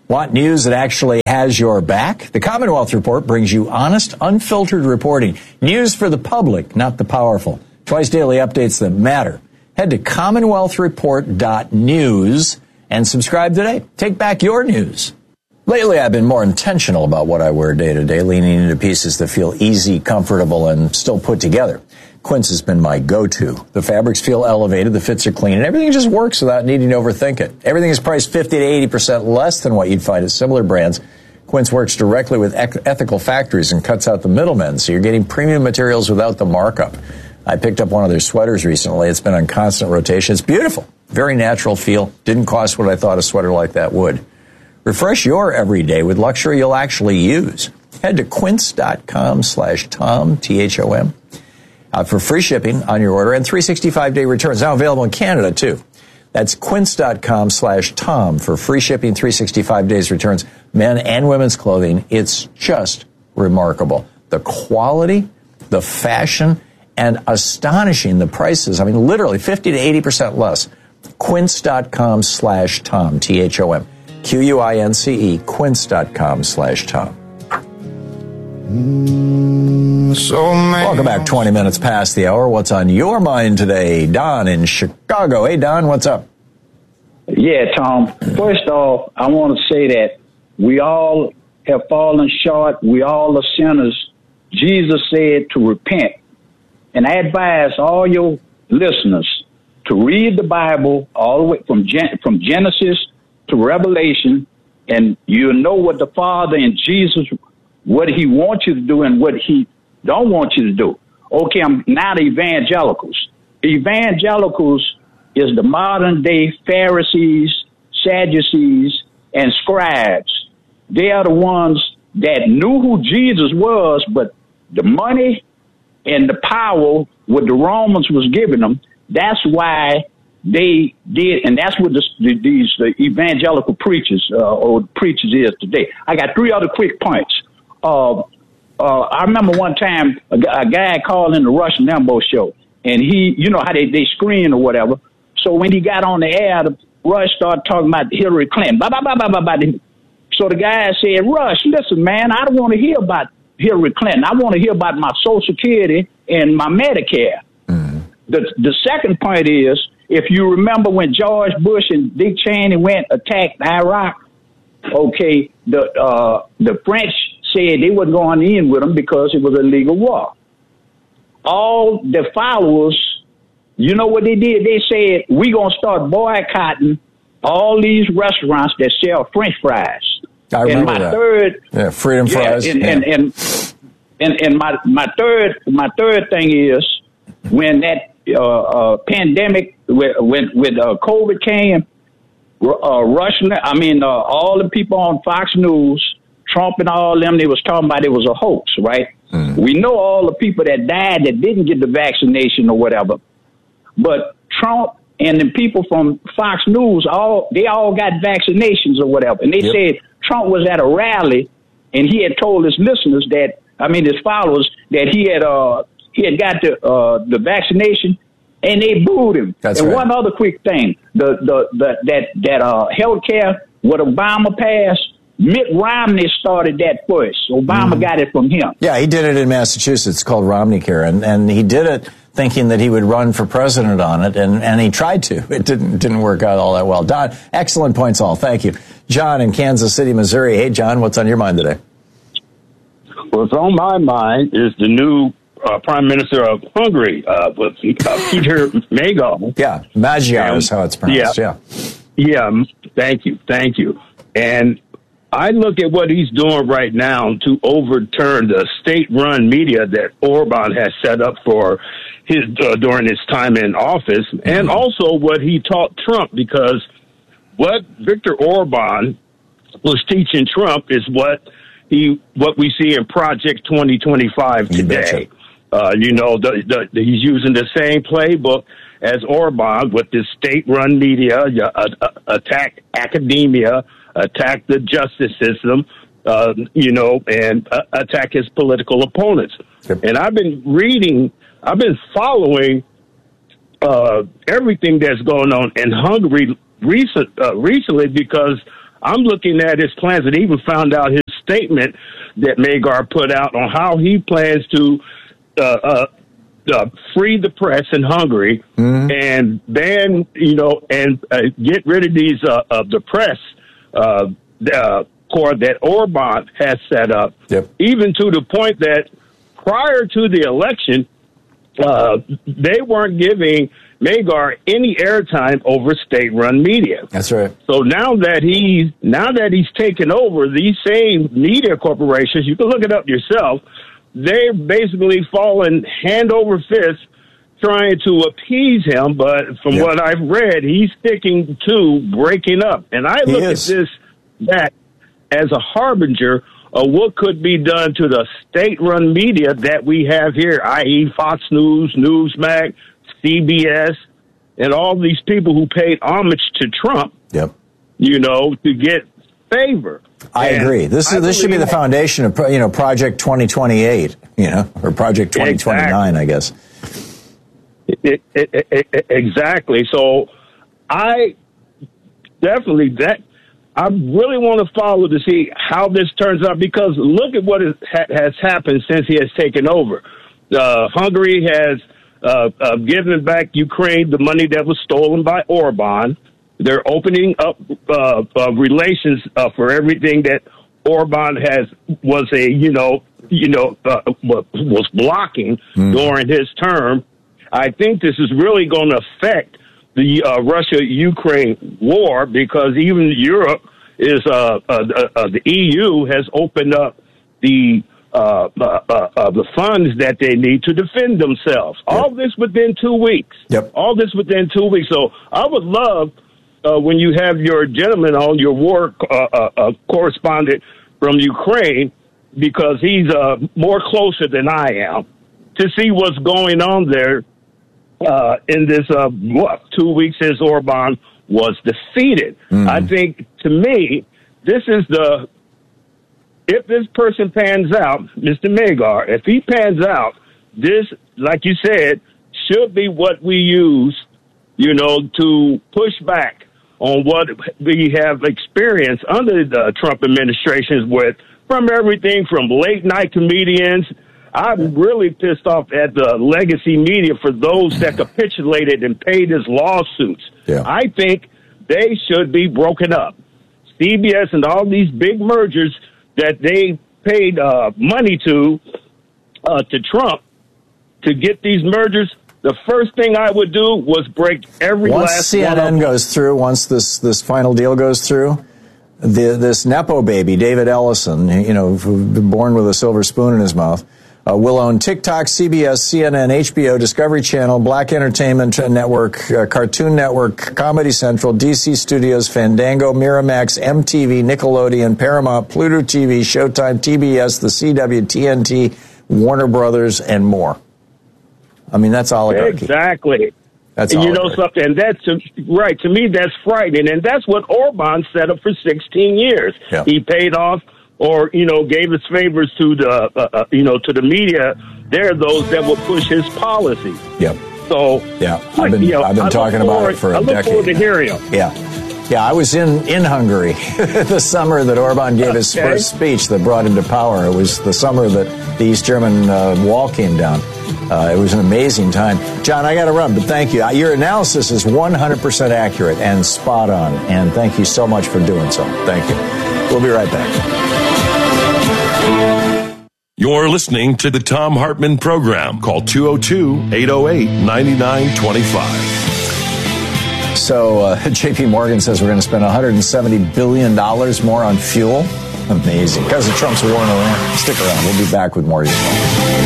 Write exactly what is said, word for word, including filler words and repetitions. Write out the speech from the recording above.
Want news that actually has your back? The Commonwealth Report brings you honest, unfiltered reporting. News for the public, not the powerful. Twice daily updates that matter. Head to commonwealth report dot news and subscribe today. Take back your news. Lately, I've been more intentional about what I wear day to day, leaning into pieces that feel easy, comfortable, and still put together. Quince has been my go-to. The fabrics feel elevated, the fits are clean, and everything just works without needing to overthink it. Everything is priced fifty to eighty percent less than what you'd find at similar brands. Quince works directly with ec- ethical factories and cuts out the middlemen, so you're getting premium materials without the markup. I picked up one of their sweaters recently. It's been on constant rotation. It's beautiful. Very natural feel. Didn't cost what I thought a sweater like that would. Refresh your everyday with luxury you'll actually use. Head to quince.com slash Tom, T H O M, uh, for free shipping on your order and three hundred sixty-five day returns. Now available in Canada, too. That's quince.com slash Tom for free shipping, three hundred sixty-five days returns, men and women's clothing. It's just remarkable. The quality, the fashion, and astonishing the prices. I mean, literally fifty to eighty percent less. Quince.com slash Tom, T H O M. Q U I N C E, quince.com slash Tom. Mm, so Welcome back, twenty minutes past the hour. What's on your mind today? Don in Chicago. Hey, Don, what's up? Yeah, Tom. First off, I want to say that we all have fallen short. We all are sinners. Jesus said to repent. And I advise all your listeners to read the Bible all the way from Gen- from Genesis to Revelation, and you'll know what the Father and Jesus, what he wants you to do and what he don't want you to do. Okay, I'm not evangelicals. Evangelicals is the modern day Pharisees, Sadducees, and scribes. They are the ones that knew who Jesus was, but the money and the power what the Romans was giving them, that's why they did, and that's what the, the, these the evangelical preachers uh, or preachers is today. I got three other quick points. Uh, uh, I remember one time a, a guy called in the Rush Limbaugh show, and he, you know how they, they screen or whatever. So when he got on the air, the Rush started talking about Hillary Clinton. Blah, blah, blah, blah, blah, blah. So the guy said, Rush, listen, man, I don't want to hear about Hillary Clinton. I want to hear about my Social Security and my Medicare. Mm-hmm. The the second point is, if you remember when George Bush and Dick Cheney went attacked Iraq, okay, the uh, the French said they wasn't going in with them because it was a legal war. All the followers, you know what they did? They said, we're going to start boycotting all these restaurants that sell French fries. I remember and my that. third, yeah, freedom yeah, fries. And, yeah. and, and, and, and my, my third my third thing is when that uh, uh, pandemic, when, when, when uh, COVID came, uh, Russian, I mean, uh, all the people on Fox News, Trump and all them, they was talking about it was a hoax, right? Mm. We know all the people that died that didn't get the vaccination or whatever. But Trump and the people from Fox News, all they all got vaccinations or whatever. And they yep. said Trump was at a rally and he had told his listeners that, I mean, his followers, that he had uh, he had got the uh, the vaccination, and they booed him. That's and right. one other quick thing, the the, the that that uh, health care, what Obama passed, Mitt Romney started that first. Obama mm. got it from him. Yeah, he did it in Massachusetts. It's called Romney Care, and and he did it thinking that he would run for president on it, and, and he tried to. It didn't didn't work out all that well. Don, excellent points all. Thank you. John in Kansas City, Missouri. Hey, John, what's on your mind today? What's on my mind is the new uh, Prime Minister of Hungary, uh, with, uh, Peter Magyar. Yeah, Magyar is how it's pronounced, yeah. Yeah, yeah, thank you, thank you. And I look at what he's doing right now to overturn the state-run media that Orban has set up for his uh, during his time in office, mm-hmm. and also what he taught Trump, because what Viktor Orban was teaching Trump is what he what we see in Project twenty twenty-five today. Uh, you know, the, the, the, he's using the same playbook as Orban with this state-run media, uh, uh, attack academia, attack the justice system, uh, you know, and uh, attack his political opponents. Yep. And I've been reading, I've been following uh, everything that's going on in Hungary recent, uh, recently, because I'm looking at his plans, and even found out his statement that Magar put out on how he plans to uh, uh, uh, free the press in Hungary mm-hmm. and ban, you know, and uh, get rid of these uh, of the press uh, uh, corps that Orban has set up. Yep. Even to the point that prior to the election, uh, they weren't giving Magar any airtime over state-run media. That's right. So now that he's now that he's taken over these same media corporations, you can look it up yourself. They're basically falling hand over fist trying to appease him. But from yep. what I've read, he's sticking to breaking up. And I look at this that as a harbinger of what could be done to the state-run media that we have here, that is. Fox News, Newsmax, C B S, and all these people who paid homage to Trump, yep. you know, to get favor. I and agree. This is this should be the foundation of, you know, Project twenty twenty-eight, you know, or Project twenty twenty-nine, exactly. I guess. It, it, it, it, exactly. So I definitely that I really want to follow to see how this turns out, because look at what is, ha, has happened since he has taken over. Uh, Hungary has uh, uh, given back Ukraine the money that was stolen by Orban. They're opening up uh, uh, relations uh, for everything that Orban has was a you know you know uh, was blocking mm. during his term. I think this is really going to affect the uh, Russia-Ukraine war, because even Europe is uh, uh, uh, the E U has opened up the uh, uh, uh, the funds that they need to defend themselves. Yep. All this within two weeks. Yep. All this within two weeks. So I would love. Uh, when you have your gentleman on, your war uh, uh, uh, correspondent from Ukraine, because he's uh, more closer than I am, to see what's going on there uh, in this, uh, what, two weeks since Orban was defeated. Mm. I think, to me, this is the, if this person pans out, Mister Magar, if he pans out, this, like you said, should be what we use, you know, to push back on what we have experienced under the Trump administrations with, from everything from late night comedians. I'm really pissed off at the legacy media for those that capitulated and paid his lawsuits. Yeah. I think they should be broken up. C B S and all these big mergers that they paid uh, money to, uh, to Trump to get these mergers. The first thing I would do was break every once last C N N one goes through, once this, this final deal goes through, the, this Nepo baby, David Ellison, you know, born with a silver spoon in his mouth, uh, will own TikTok, C B S, C N N, H B O, Discovery Channel, Black Entertainment Network, uh, Cartoon Network, Comedy Central, D C Studios, Fandango, Miramax, M T V, Nickelodeon, Paramount, Pluto T V, Showtime, T B S, the C W, T N T, Warner Brothers, and more. I mean, that's oligarchy. Exactly. That's and oligarchy. You know something, and that's right. To me, that's frightening, and that's what Orban set up for sixteen years. Yeah. He paid off, or you know, gave his favors to the, uh, uh, you know, to the media. They're those that will push his policies. Yep. So yeah, I've been you know, I've been talking about it for a decade. I look forward to hearing him. Yeah. Yeah, I was in, in Hungary the summer that Orban gave his okay. first speech that brought him to power. It was the summer that the East German uh, wall came down. Uh, it was an amazing time. John, I got to run, but thank you. Your analysis is one hundred percent accurate and spot on, and thank you so much for doing so. Thank you. We'll be right back. You're listening to the Thom Hartmann Program. Call two oh two, eight oh eight, nine nine two five. So uh, J P Morgan says we're going to spend one hundred seventy billion dollars more on fuel. Amazing. Because of Trump's war in Iran. Stick around. We'll be back with more of your phone.